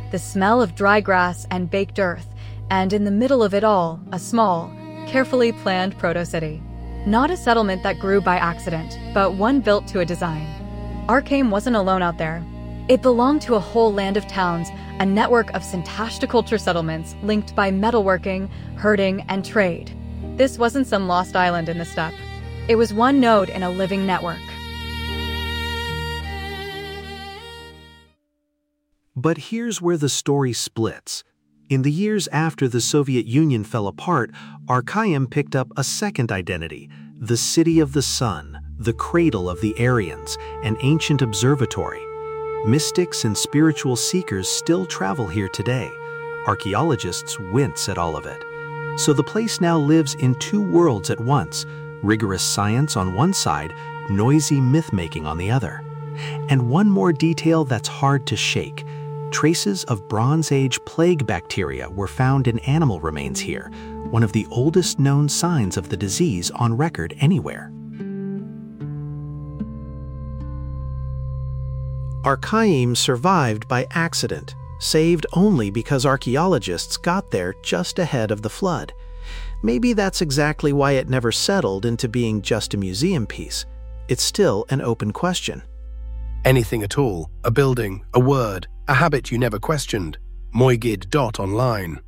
the smell of dry grass and baked earth, and in the middle of it all, a small, carefully planned proto-city. Not a settlement that grew by accident, but one built to a design. Archeum wasn't alone out there. It belonged to a whole land of towns, a network of Santashta settlements linked by metalworking, herding, and trade. This wasn't some lost island in the steppe. It was one node in a living network. But here's where the story splits. In the years after the Soviet Union fell apart, Archeum picked up a second identity, the City of the Sun, the cradle of the Aryans, an ancient observatory. Mystics and spiritual seekers still travel here today. Archaeologists wince at all of it. So the place now lives in two worlds at once, rigorous science on one side, noisy myth-making on the other. And one more detail that's hard to shake. Traces of Bronze Age plague bacteria were found in animal remains here, one of the oldest known signs of the disease on record anywhere. Archeum survived by accident, saved only because archaeologists got there just ahead of the flood. Maybe that's exactly why it never settled into being just a museum piece. It's still an open question. Anything at all, a building, a word, a habit you never questioned. Moigid.online